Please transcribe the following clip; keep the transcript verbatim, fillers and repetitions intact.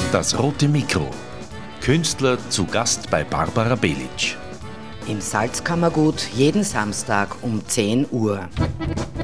Das rote Mikro. Künstler zu Gast bei Barbara Belic. Im Salzkammergut jeden Samstag um zehn Uhr.